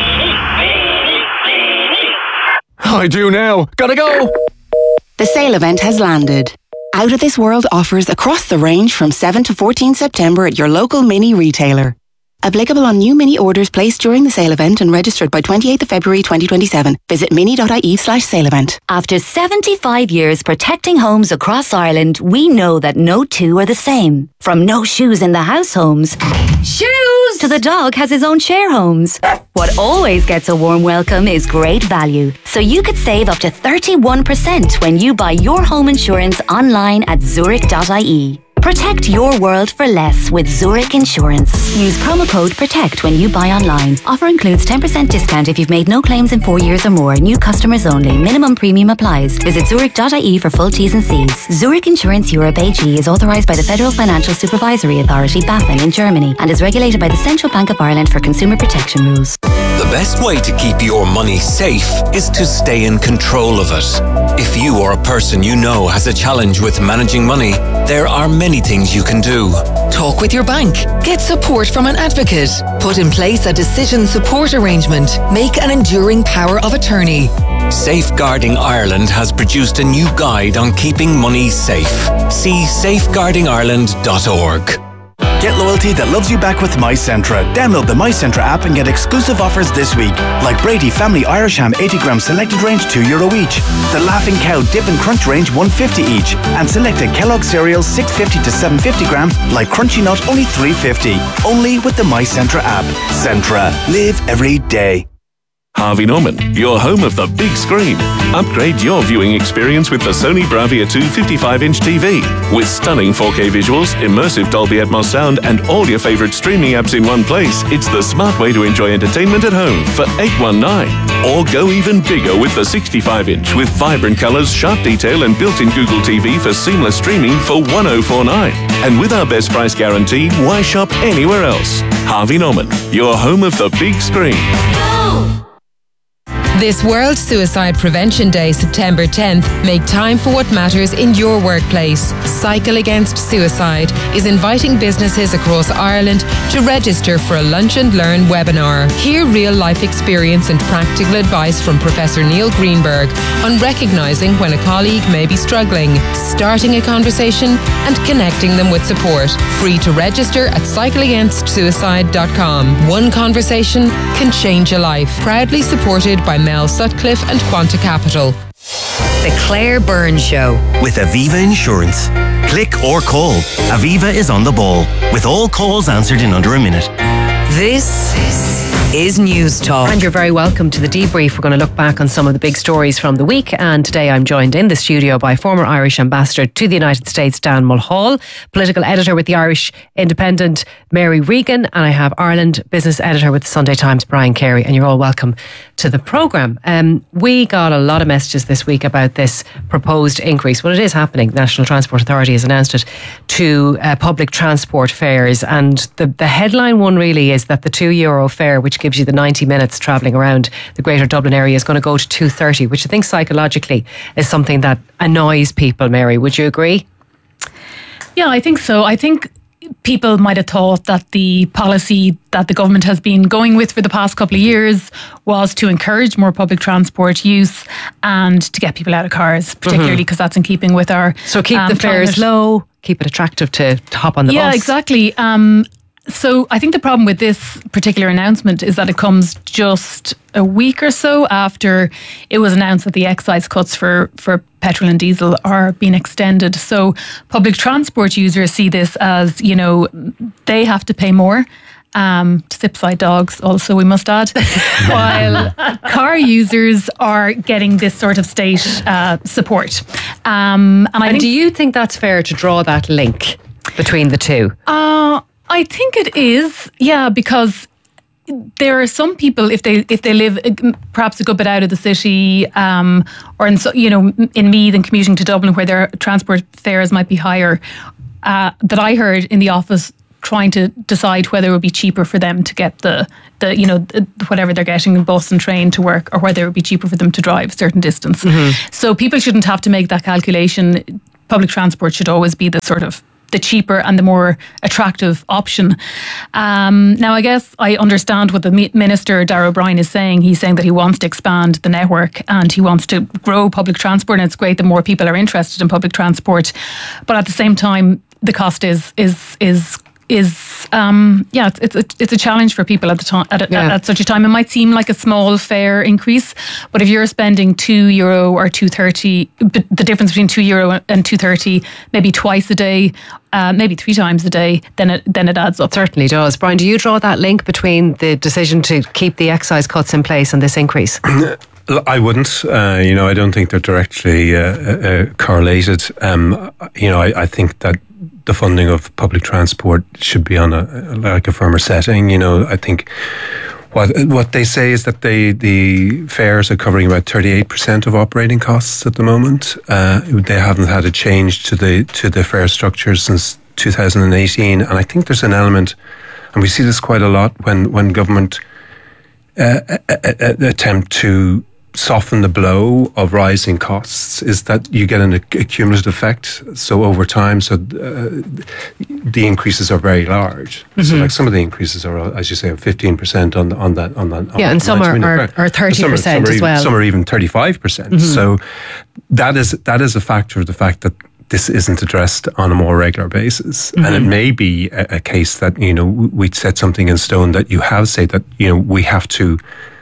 I do now. Gotta go. The sale event has landed. Out of This World offers across the range from seventh to fourteenth September at your local Mini retailer. Applicable on new Mini orders placed during the sale event and registered by twenty-eighth of February twenty twenty-seven. Visit mini dot I E slash sale event. After seventy-five years protecting homes across Ireland, we know that no two are the same. From no shoes in the house homes, shoes, to the dog has his own share homes. What always gets a warm welcome is great value. So you could save up to thirty-one percent when you buy your home insurance online at zurich dot I E. Protect your world for less with Zurich Insurance. Use promo code PROTECT when you buy online. Offer includes ten percent discount if you've made no claims in four years or more. New customers only. Minimum premium applies. Visit zurich dot I E for full T's and C's. Zurich Insurance Europe A G is authorised by the Federal Financial Supervisory Authority, BaFin, in Germany, and is regulated by the Central Bank of Ireland for consumer protection rules. The best way to keep your money safe is to stay in control of it. If you or a person you know has a challenge with managing money, there are many things you can do. Talk with your bank. Get support from an advocate. Put in place a decision support arrangement. Make an enduring power of attorney. Safeguarding Ireland has produced a new guide on keeping money safe. See safeguarding ireland dot org. Get loyalty that loves you back with MyCentra. Download the MyCentra app and get exclusive offers this week. Like Brady Family Irish Ham eighty gram selected range two euro each. The Laughing Cow Dip and Crunch range one fifty each. And selected Kellogg cereals six fifty to seven fifty gram like Crunchy Nut only three fifty. Only with the MyCentra app. Centra. Live every day. Harvey Norman, your home of the big screen. Upgrade your viewing experience with the Sony Bravia two fifty-five inch T V. With stunning four K visuals, immersive Dolby Atmos sound, and all your favourite streaming apps in one place, it's the smart way to enjoy entertainment at home for eight one nine. Or go even bigger with the sixty-five inch with vibrant colours, sharp detail, and built-in Google T V for seamless streaming for one thousand forty-nine. And with our best price guarantee, why shop anywhere else? Harvey Norman, your home of the big screen. This World Suicide Prevention Day, September tenth, make time for what matters in your workplace. Cycle Against Suicide is inviting businesses across Ireland to register for a Lunch and Learn webinar. Hear real-life experience and practical advice from Professor Neil Greenberg on recognising when a colleague may be struggling, starting a conversation and connecting them with support. Free to register at cycle against suicide dot com. One conversation can change a life. Proudly supported by Mel Sutcliffe and Quanta Capital. The Claire Byrne Show. With Aviva Insurance. Click or call. Aviva is on the ball. With all calls answered in under a minute. This is News Talk. And you're very welcome to the debrief. We're going to look back on some of the big stories from the week. And today I'm joined in the studio by former Irish ambassador to the United States, Dan Mulhall, political editor with the Irish Independent, Mary Regan, and I have Ireland business editor with the Sunday Times, Brian Carey. And you're all welcome to the programme. Um, we got a lot of messages this week about this proposed increase. Well, it is happening. The National Transport Authority has announced it to uh, public transport fares. And the, the headline one really is that the two euro fare, which gives you the ninety minutes travelling around the Greater Dublin area, is going to go to two thirty, which I think psychologically is something that annoys people. Mary, would you agree? Yeah, I think so. I think people might have thought that the policy that the government has been going with for the past couple of years was to encourage more public transport use and to get people out of cars, particularly because mm-hmm. that's in keeping with our... So keep um, the fares climate. low, keep it attractive to, to hop on the yeah, bus. Yeah, exactly. Um, so I think the problem with this particular announcement is that it comes just a week or so after it was announced that the excise cuts for, for petrol and diesel are being extended. So public transport users see this as, you know, they have to pay more. Um, sip-side dogs also, we must add, while car users are getting this sort of state uh, support. Um, and I and think, do you think that's fair to draw that link between the two? Uh, I think it is, yeah, because there are some people, if they if they live perhaps a good bit out of the city, um, or in so, you know in Meath and commuting to Dublin, where their transport fares might be higher, uh, that I heard in the office trying to decide whether it would be cheaper for them to get the, the you know, the, whatever they're getting in bus and train to work, or whether it would be cheaper for them to drive a certain distance. Mm-hmm. So people shouldn't have to make that calculation. Public transport should always be the sort of the cheaper and the more attractive option. Um, now, I guess I understand what the Minister, Darragh O'Brien, is saying. He's saying that he wants to expand the network and he wants to grow public transport, and it's great that more people are interested in public transport. But at the same time, the cost is is is is um, yeah, it's, it's it's a challenge for people at the time at, yeah. at, at such a time. It might seem like a small fare increase, but if you're spending two euro or two thirty, the difference between two euro and two thirty, maybe twice a day, uh, maybe three times a day, then it then it adds up. It certainly does. Brian, do you draw that link between the decision to keep the excise cuts in place and this increase? I wouldn't. Uh, you know, I don't think they're directly uh, uh, correlated. Um, you know, I, I think that the funding of public transport should be on a like a firmer setting. You know, I think what what they say is that they the fares are covering about thirty-eight percent of operating costs at the moment. Uh, they haven't had a change to the to the fare structure since two thousand eighteen, and I think there's an element, and we see this quite a lot when when government uh, attempt to soften the blow of rising costs, is that you get an accumulative effect. So over time, so uh, the increases are very large. Mm-hmm. So like some of the increases are, as you say, fifteen percent on on that on that. On yeah, and some are, are, are thirty percent as well. Some are even thirty-five percent. Mm-hmm. So that is that is a factor of the fact that this isn't addressed on a more regular basis. Mm-hmm. And it may be a, a case that, you know, we set something in stone that you have said that, you know, we have to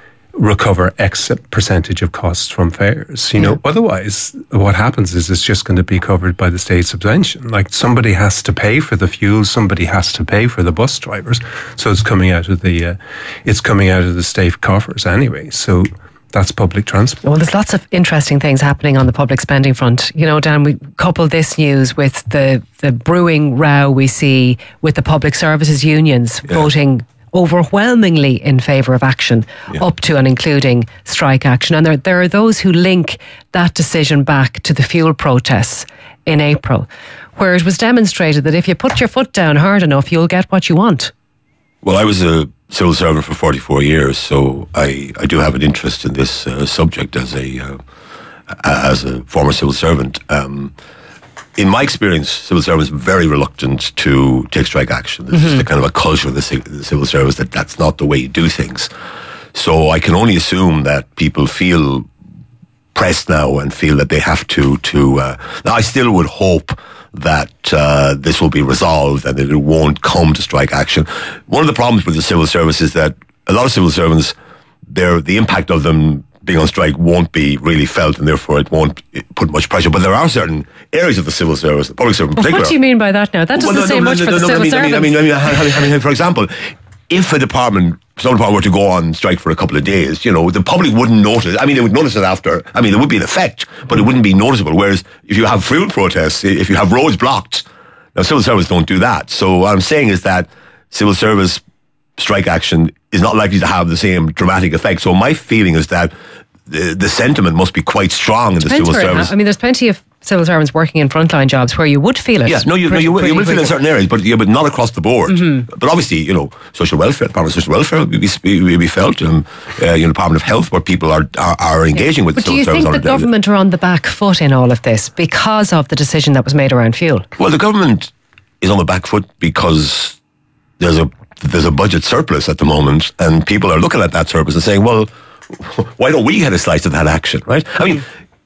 recover X percentage of costs from fares. You know, yeah. Otherwise, what happens is it's just going to be covered by the state subvention. Like somebody has to pay for the fuel, somebody has to pay for the bus drivers. So it's coming out of the, uh, it's coming out of the state coffers anyway. So that's public transport. Well, there's lots of interesting things happening on the public spending front. You know, Dan, we couple this news with the the brewing row we see with the public services unions yeah. voting overwhelmingly in favour of action, yeah. up to and including strike action. And there, there are those who link that decision back to the fuel protests in April, where it was demonstrated that if you put your foot down hard enough, you'll get what you want. Well, I was a civil servant for forty-four years, so I, I do have an interest in this uh, subject as a uh, as a former civil servant. Um, In my experience, civil servants are very reluctant to take strike action. This mm-hmm. is the kind of a culture of the, the civil service that that's not the way you do things. So I can only assume that people feel pressed now and feel that they have to. to uh, now, I still would hope that uh, this will be resolved and that it won't come to strike action. One of the problems with the civil service is that a lot of civil servants, they're, the impact of them being on strike won't be really felt, and therefore it won't put much pressure. But there are certain areas of the civil service, the public service in well, particular. What do you mean by that now? That doesn't well, no, say no, much no, for no, the no, civil I mean, servants. I mean, I mean, I mean, I mean, I mean, for example, if a department, some department were to go on strike for a couple of days, you know, the public wouldn't notice. I mean, they would notice it after. I mean, there would be an effect, but it wouldn't be noticeable. Whereas if you have fuel protests, if you have roads blocked, now civil service don't do that. So what I'm saying is that civil service strike action is not likely to have the same dramatic effect. So my feeling is that The, the sentiment must be quite strong in the Depends civil service. I mean, there's plenty of civil servants working in frontline jobs where you would feel it. Yeah, no, you, pretty, no, you, will, you will feel it in quicker. certain areas, but yeah, but not across the board. Mm-hmm. But obviously, you know, social welfare, Department of Social Welfare will be, will be felt, and uh, you know, Department of Health, where people are are, are engaging yeah. with but civil service. But do you think the government are on the back foot in all of this because of the decision that was made around fuel? Well, the government is on the back foot because there's a there's a budget surplus at the moment, and people are looking at that surplus and saying, well, why don't we get a slice of that action, right? I mean,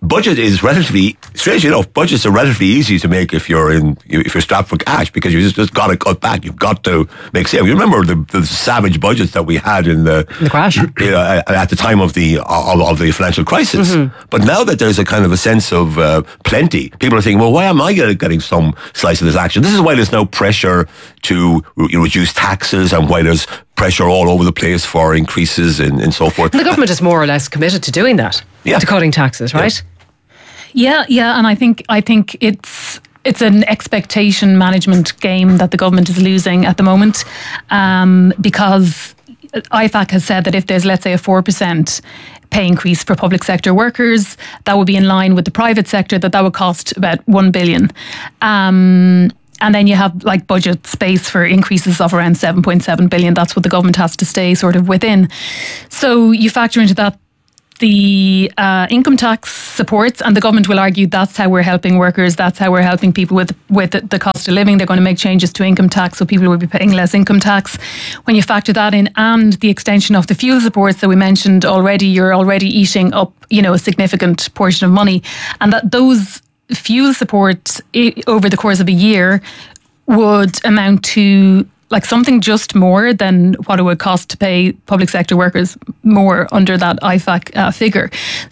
budget is relatively, strangely enough, budgets are relatively easy to make if you're in, if you're strapped for cash, because you just, just got to cut back. You've got to make sales. You remember the, the savage budgets that we had in the, the crash, you know, at the time of the of, of the financial crisis. Mm-hmm. But now that there's a kind of a sense of uh, plenty, people are thinking, well, why am I getting some slice of this action? This is why there's no pressure to re- reduce taxes, and why there's pressure all over the place for increases and, and so forth. And the government is more or less committed to doing that, yeah. to cutting taxes, right? Yeah. Yeah, yeah, and I think I think it's it's an expectation management game that the government is losing at the moment, um, because I F A C has said that if there's, let's say, a four percent pay increase for public sector workers, that would be in line with the private sector, that that would cost about one billion. Um, and then you have like budget space for increases of around seven point seven billion. That's what the government has to stay sort of within. So you factor into that the uh, income tax supports, and the government will argue that's how we're helping workers, that's how we're helping people with with the cost of living. They're going to make changes to income tax so people will be paying less income tax. When you factor that in, and the extension of the fuel supports that we mentioned already, you're already eating up, you know, a significant portion of money, and that those fuel supports over the course of a year would amount to like something just more than what it would cost to pay public sector workers more under that I F A C uh, figure.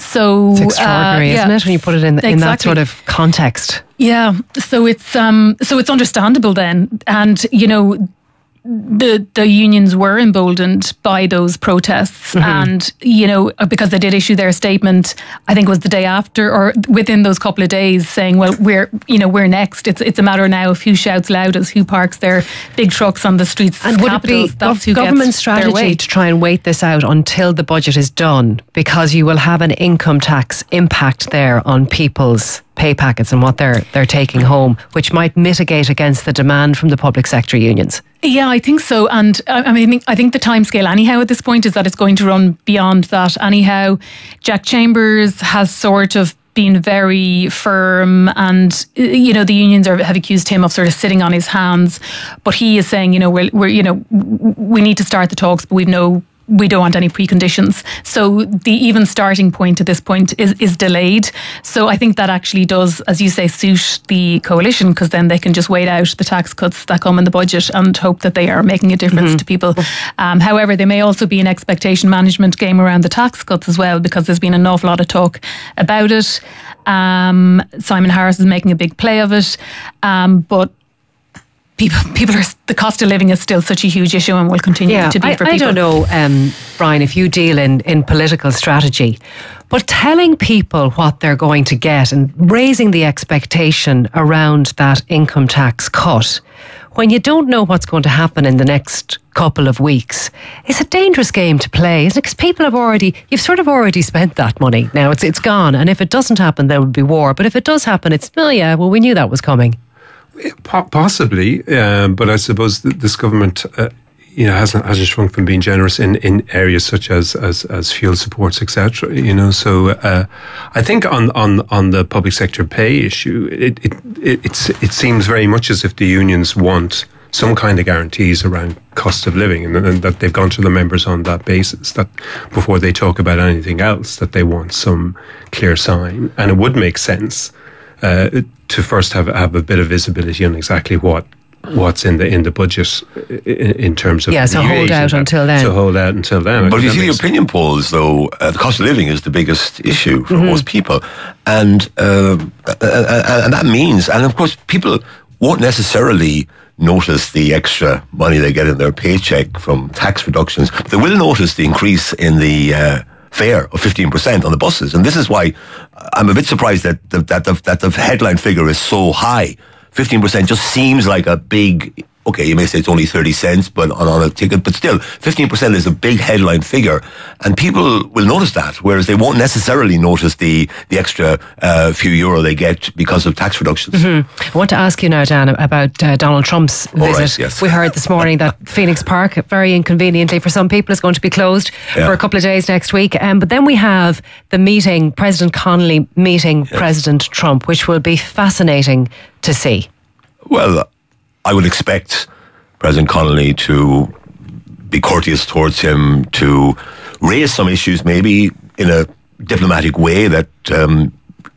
So it's extraordinary, uh, yeah, isn't it, when you put it in, exactly. in that sort of context? Yeah. So it's um so it's understandable then, and you know. The the unions were emboldened by those protests, mm-hmm. and you know, because they did issue their statement, I think it was the day after or within those couple of days, saying, well, we're you know we're next. It's it's a matter now of who shouts loudest, who parks their big trucks on the streets. And would it be That's who government gets strategy their way. to try and wait this out until the budget is done, because you will have an income tax impact there on people's pay packets and what they're they're taking home, which might mitigate against the demand from the public sector unions? Yeah, I think so. And I mean, I think the timescale anyhow at this point is that it's going to run beyond that anyhow. Jack Chambers has sort of been very firm, and you know the unions are, have accused him of sort of sitting on his hands, but he is saying, you know, we're, we're you know we need to start the talks, but we've no we don't want any preconditions. So the even starting point at this point is, is delayed. So I think that actually does, as you say, suit the coalition, because then they can just wait out the tax cuts that come in the budget and hope that they are making a difference mm-hmm. to people. Um, however, there may also be an expectation management game around the tax cuts as well, because there's been an awful lot of talk about it. Um, Simon Harris is making a big play of it. Um, but People, people are. The cost of living is still such a huge issue, and will continue yeah, to be I, for I people. I don't know, um, Brian, if you deal in, in political strategy, but telling people what they're going to get and raising the expectation around that income tax cut when you don't know what's going to happen in the next couple of weeks is a dangerous game to play, isn't it? Because people have already, you've sort of already spent that money. Now it's it's gone, and if it doesn't happen, there would be war. But if it does happen, it's, oh yeah, well, we knew that was coming. Possibly, um, but I suppose th- this government, uh, you know, hasn't hasn't shrunk from being generous in, in areas such as as, as fuel supports, et cetera. You know, so uh, I think on, on, on the public sector pay issue, it it it it's, it seems very much as if the unions want some kind of guarantees around cost of living, and, and that they've gone to the members on that basis. That before they talk about anything else, that they want some clear sign, and it would make sense. Uh, to first have have a bit of visibility on exactly what what's in the in the budget in, in terms of yeah, so hold out until then. So hold out until then. But if you see the opinion polls, though, uh, the cost of living is the biggest issue for mm-hmm. most people, and uh, uh, and that means, and of course, people won't necessarily notice the extra money they get in their paycheck from tax reductions, but they will notice the increase in the Uh, fare of fifteen percent on the buses. And this is why I'm a bit surprised that the, that the, that the headline figure is so high. fifteen percent just seems like a big, okay, you may say it's only thirty cents but on, on a ticket, but still, fifteen percent is a big headline figure. And people will notice that, whereas they won't necessarily notice the, the extra uh, few euro they get because of tax reductions. Mm-hmm. I want to ask you now, Dan, about uh, Donald Trump's visit. Right, yes. We heard this morning that Phoenix Park, very inconveniently for some people, is going to be closed yeah. for a couple of days next week. Um, but then we have the meeting, President Connolly meeting yeah. President Trump, which will be fascinating to see. Well, I would expect President Connolly to be courteous towards him, to raise some issues maybe in a diplomatic way that um,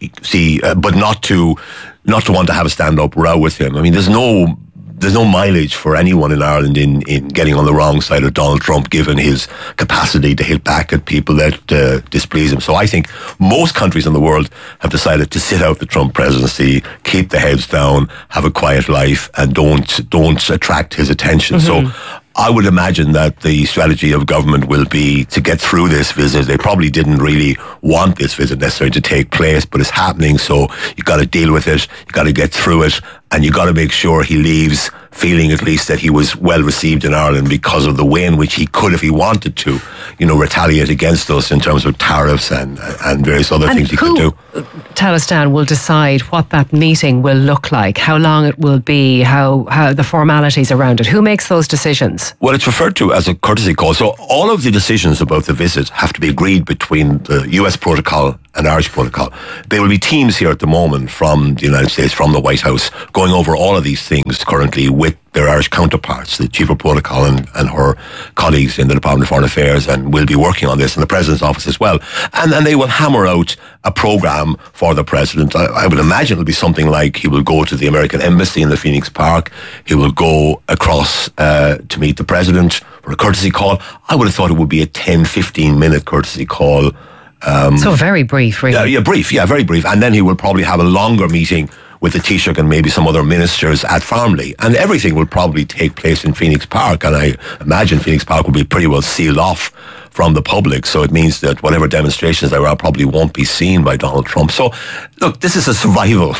see, uh, but not to not to want to have a stand-up row with him. I mean, there's no there's no mileage for anyone in Ireland in, in getting on the wrong side of Donald Trump, given his capacity to hit back at people that uh, displease him. So I think most countries in the world have decided to sit out the Trump presidency, keep the heads down, have a quiet life, and don't don't attract his attention. Mm-hmm. So I would imagine that the strategy of government will be to get through this visit. They probably didn't really want this visit necessarily to take place, but it's happening, so you got to deal with it, you got to get through it, and you got to make sure he leaves feeling at least that he was well received in Ireland because of the way in which he could, if he wanted to, you know, retaliate against us in terms of tariffs and and various other and things he who, could do. Talistan will decide what that meeting will look like, how long it will be, how, how the formalities around it. Who makes those decisions? Well, it's referred to as a courtesy call. So all of the decisions about the visit have to be agreed between the U S protocol and Irish protocol. There will be teams here at the moment from the United States, from the White House, going over all of these things currently with their Irish counterparts, the Chief of Protocol and, and her colleagues in the Department of Foreign Affairs, and will be working on this in the President's office as well. And then they will hammer out a programme for the President. I, I would imagine it'll be something like he will go to the American Embassy in the Phoenix Park. He will go across uh, to meet the President for a courtesy call. I would have thought it would be a ten, fifteen minute courtesy call. Um, so very brief, really. Yeah, yeah, brief. Yeah, very brief. And then he will probably have a longer meeting with the Taoiseach and maybe some other ministers at Farmley. And everything will probably take place in Phoenix Park. And I imagine Phoenix Park will be pretty well sealed off from the public. So it means that whatever demonstrations there are probably won't be seen by Donald Trump. So, look, this is a survival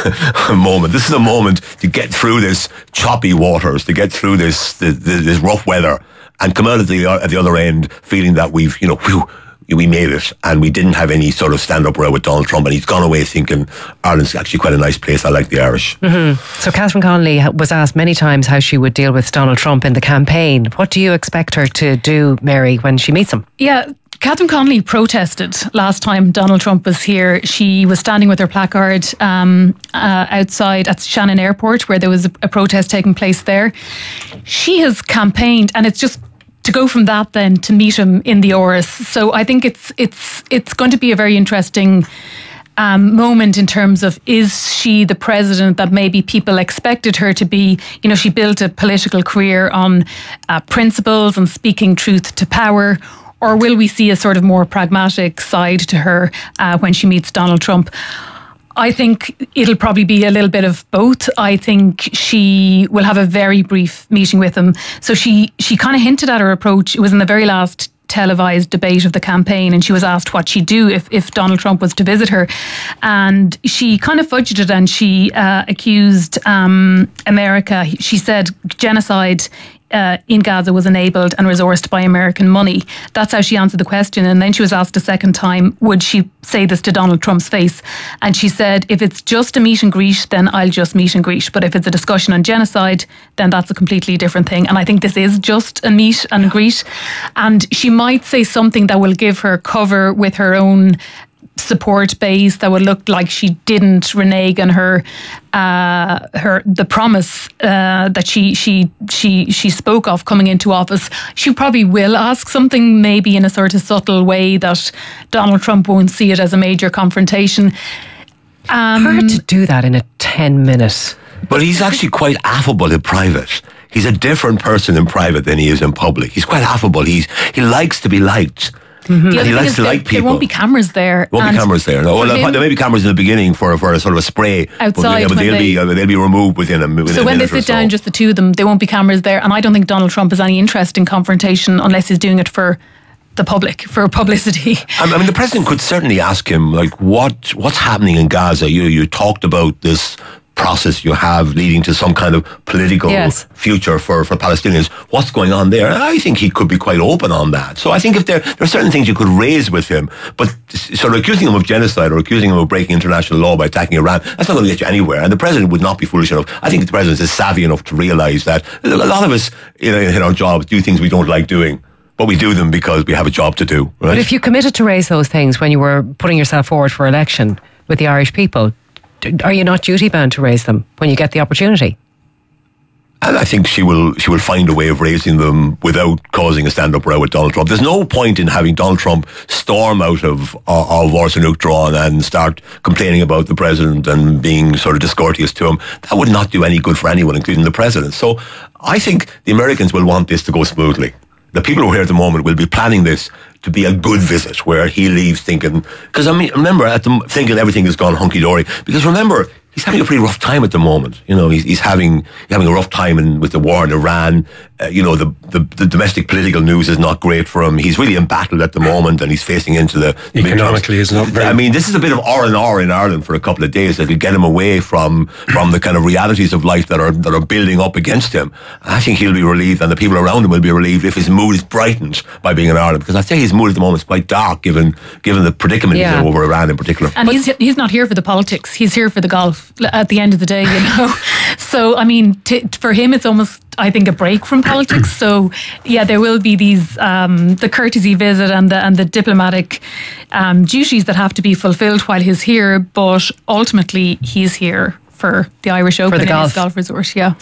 moment. This is a moment to get through this choppy waters, to get through this this, this rough weather, and come out at the, at the other end feeling that we've, you know, whew, we made it, and we didn't have any sort of stand-up row with Donald Trump, and he's gone away thinking Ireland's actually quite a nice place. I like the Irish. Mm-hmm. So Catherine Connolly was asked many times how she would deal with Donald Trump in the campaign. What do you expect her to do, Mary, when she meets him? Yeah, Catherine Connolly protested last time Donald Trump was here. She was standing with her placard um, uh, outside at Shannon Airport, where there was a, a protest taking place there. She has campaigned, and it's just to go from that then to meet him in the Áras. So I think it's it's it's going to be a very interesting um, moment in terms of, is she the president that maybe people expected her to be? You know, she built a political career on uh, principles and speaking truth to power. Or will we see a sort of more pragmatic side to her uh, when she meets Donald Trump? I think it'll probably be a little bit of both. I think she will have a very brief meeting with him. So she she kind of hinted at her approach. It was in the very last televised debate of the campaign, and she was asked what she'd do if, if Donald Trump was to visit her. And she kind of fudged it, and she uh, accused um, America. She said genocide Uh, in Gaza was enabled and resourced by American money. That's how she answered the question. And then she was asked a second time, would she say this to Donald Trump's face? And she said, if it's just a meet and greet, then I'll just meet and greet. But if it's a discussion on genocide, then that's a completely different thing. And I think this is just a meet and greet. And she might say something that will give her cover with her own support base, that would look like she didn't renege on her uh, her the promise uh, that she she she she spoke of coming into office. She probably will ask something maybe in a sort of subtle way that Donald Trump won't see it as a major confrontation. Um, Hard to do that in a ten minute. But he's actually quite affable in private. He's a different person in private than he is in public. He's quite affable. He's he likes to be liked. Mm-hmm. And he likes to there, like people. There won't be cameras there. Won't be cameras there. No, well, him, there may be cameras in the beginning for for a sort of a spray outside, but they'll be uh, they'll be removed within a within So a when they minute sit or down, so. just the two of them, there won't be cameras there. And I don't think Donald Trump has any interest in confrontation unless he's doing it for the public, for publicity. I mean, the president could certainly ask him, like, what what's happening in Gaza? You you talked about this process you have leading to some kind of political yes. future for, for Palestinians. What's going on there? And I think he could be quite open on that. So I think if there, there are certain things you could raise with him, but sort of accusing him of genocide or accusing him of breaking international law by attacking Iran, that's not going to get you anywhere. And the president would not be foolish enough. I think the president is savvy enough to realise that a lot of us in, in our jobs do things we don't like doing, but we do them because we have a job to do. Right? But if you committed to raise those things when you were putting yourself forward for election with the Irish people, are you not duty bound to raise them when you get the opportunity? And I think she will she will find a way of raising them without causing a stand-up row with Donald Trump. There's no point in having Donald Trump storm out of uh, of Orsanuk Drawn and start complaining about the president and being sort of discourteous to him. That would not do any good for anyone, including the president. So I think the Americans will want this to go smoothly. The people who are here at the moment will be planning this to be a good visit where he leaves thinking, because I mean, remember, at the, thinking everything has gone hunky-dory. Because remember, he's having a pretty rough time at the moment. You know, he's, he's having having a rough time in, with the war in Iran. Uh, you know, the, the the domestic political news is not great for him. He's really embattled at the moment, and he's facing into the economically is not very. I mean, this is a bit of R and R in Ireland for a couple of days that could get him away from from the kind of realities of life that are that are building up against him. I think he'll be relieved, and the people around him will be relieved if his mood is brightened by being in Ireland. Because I say his mood at the moment is quite dark, given given the predicament Yeah. he's in over Iran in particular. And he's he's not here for the politics. He's here for the golf at the end of the day, you know. So, I mean, t- for him, it's almost, I think, a break from politics. So, yeah, there will be these, um, the courtesy visit and the, and the diplomatic um, duties that have to be fulfilled while he's here. But ultimately, he's here for the Irish Open the in golf. his golf resort, yeah.